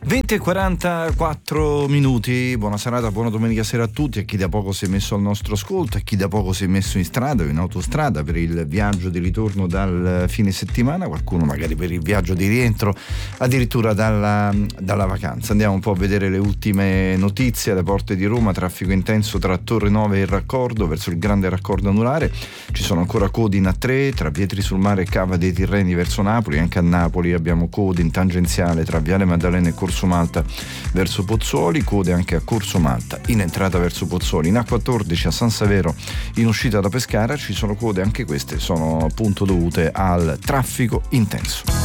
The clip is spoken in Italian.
20:44 minuti, buona serata, buona domenica sera a tutti, a chi da poco si è messo al nostro ascolto, a chi da poco si è messo in strada o in autostrada per il viaggio di ritorno dal fine settimana, qualcuno magari per il viaggio di rientro, addirittura dalla vacanza. Andiamo un po' a vedere le ultime notizie alle porte di Roma. Traffico intenso tra Torre Nove e il Raccordo verso il grande raccordo anulare, ci sono ancora code in A3 tra Vietri sul Mare e Cava dei Tirreni verso Napoli. Anche a Napoli abbiamo code in tangenziale tra Viale Maddalena e Corso Malta verso Pozzuoli, code anche a Corso Malta in entrata verso Pozzuoli. In A14 a San Severo in uscita da Pescara ci sono code, anche queste sono appunto dovute al traffico intenso.